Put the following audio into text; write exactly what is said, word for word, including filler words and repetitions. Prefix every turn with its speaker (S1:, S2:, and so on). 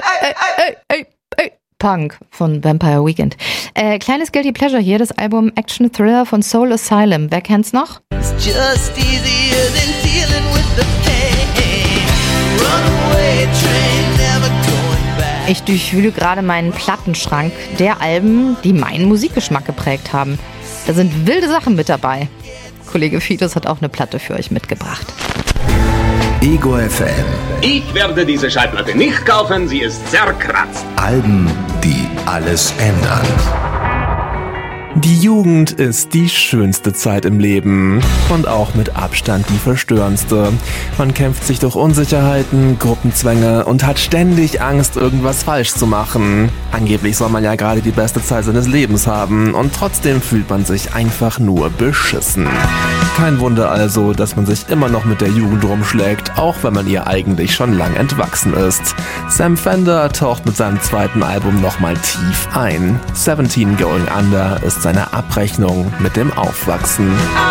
S1: ey, ey, ey, ey. Punk von Vampire Weekend. Äh, kleines Guilty Pleasure hier, das Album Action Thriller von Soul Asylum. Wer kennt's noch? It's just easier than dealing with the pain. Runaway train, never going back. Ich durchwühle gerade meinen Plattenschrank der Alben, die meinen Musikgeschmack geprägt haben. Da sind wilde Sachen mit dabei. Kollege Fides hat auch eine Platte für euch mitgebracht.
S2: Ego F M.
S3: Ich werde diese Schallplatte nicht kaufen, sie ist zerkratzt.
S2: Alben, die alles ändern.
S4: Die Jugend ist die schönste Zeit im Leben und auch mit Abstand die verstörendste. Man kämpft sich durch Unsicherheiten, Gruppenzwänge und hat ständig Angst, irgendwas falsch zu machen. Angeblich soll man ja gerade die beste Zeit seines Lebens haben und trotzdem fühlt man sich einfach nur beschissen. Kein Wunder also, dass man sich immer noch mit der Jugend rumschlägt, auch wenn man ihr eigentlich schon lang entwachsen ist. Sam Fender taucht mit seinem zweiten Album nochmal tief ein. seventeen Going Under ist seine Abrechnung mit dem Aufwachsen.